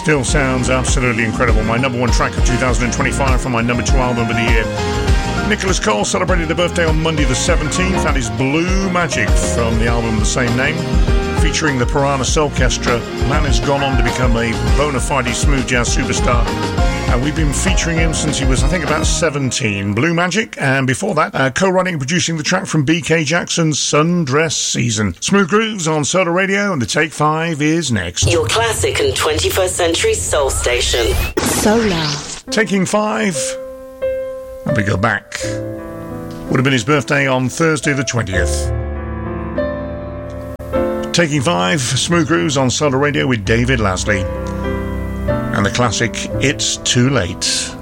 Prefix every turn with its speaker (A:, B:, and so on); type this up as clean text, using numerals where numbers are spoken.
A: Still sounds absolutely incredible. My number one track of 2025 from my number 2 album of the year. Nicholas Cole celebrated a birthday on Monday the 17th. That is Blue Magic from the album of the same name, featuring the Piranha Soulchestra. Man has gone on to become a bona fide smooth jazz superstar. And we've been featuring him since he was, I think, about 17. Blue Magic, and before that, co-writing and producing the track from BK Jackson's Sundress Season. Smooth Grooves on Solar Radio, and the Take 5 is next.
B: Your classic and 21st century soul station.
C: Solar.
A: Taking 5. And we go back. Would have been his birthday on Thursday the 20th. Taking 5, Smooth Grooves on Solar Radio with David Lasley. And the classic, It's Too Late.